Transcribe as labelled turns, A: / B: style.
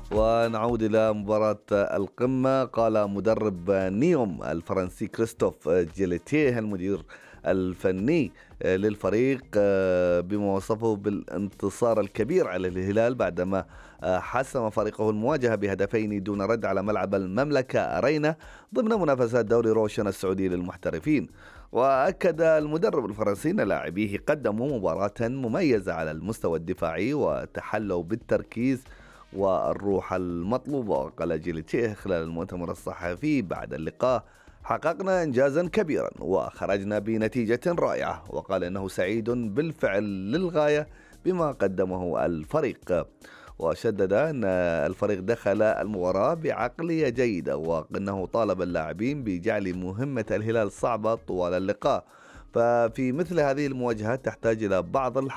A: ونعود إلى مباراة القمة. قال مدرب نيوم الفرنسي كريستوف جيليتيه المدير الفني للفريق بما وصفه بالانتصار الكبير على الهلال بعدما حسم فريقه المواجهة بهدفين دون رد على ملعب المملكة أرينا ضمن منافسات دوري روشن السعودي للمحترفين. وأكد المدرب الفرنسي أن لاعبيه قدموا مباراة مميزة على المستوى الدفاعي وتحلوا بالتركيز والروح المطلوبة. قال جيليتيه خلال المؤتمر الصحفي بعد اللقاء: حققنا إنجازا كبيرا وخرجنا بنتيجة رائعة. وقال إنه سعيد بالفعل للغاية بما قدمه الفريق. وشدد أن الفريق دخل المباراة بعقلية جيدة وأنه طالب اللاعبين بجعل مهمة الهلال صعبة طوال اللقاء، ففي مثل هذه المواجهات تحتاج إلى بعض